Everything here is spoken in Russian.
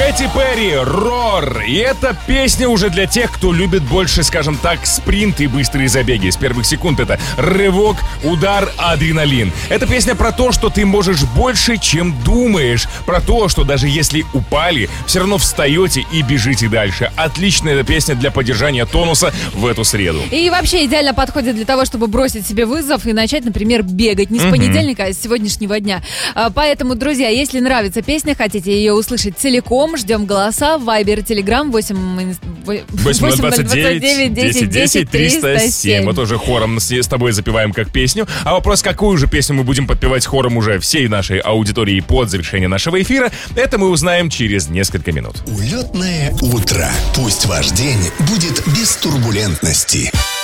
Кэти Перри, «Roar». И эта песня уже для тех, кто любит больше, скажем так, спринт и быстрые забеги. С первых секунд это рывок, удар, адреналин. Эта песня про то, что ты можешь больше, чем думаешь. Про то, что даже если упали, все равно встаете и бежите дальше. Отличная эта песня для поддержания тонуса в эту среду. И вообще идеально подходит для того, чтобы бросить себе вызов и начать, например, бегать. Не с понедельника, а с сегодняшнего дня. Поэтому, друзья, если нравится песня, хотите ее услышать целиком, ждем голоса в Viber, Telegram 8029 10 10 307. Мы тоже хором с тобой запеваем как песню. А вопрос, какую же песню мы будем подпевать хором уже всей нашей аудитории под завершение нашего эфира, это мы узнаем через несколько минут. Улетное утро. Пусть ваш день будет без турбулентности.